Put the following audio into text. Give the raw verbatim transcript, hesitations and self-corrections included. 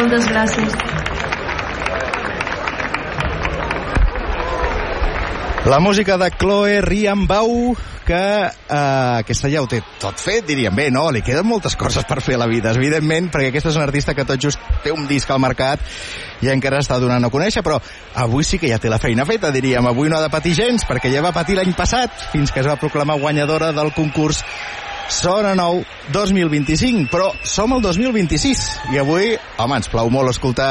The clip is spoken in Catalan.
Moltes gràcies. La música de Chloe Riambau, que eh, aquesta ja ho té tot fet, diríem. Bé, no, li queden moltes coses per fer a la vida, evidentment, perquè aquesta és una artista que tot just té un disc al mercat i encara està donant a conèixer, però avui sí que ja té la feina feta, diríem. Avui no ha de patir gens, perquè ja va patir l'any passat, fins que es va proclamar guanyadora del concurs Sona Nou dos mil vint-i-cinc, però som el dos mil vint-i-sis, i avui, home, ens plau molt escoltar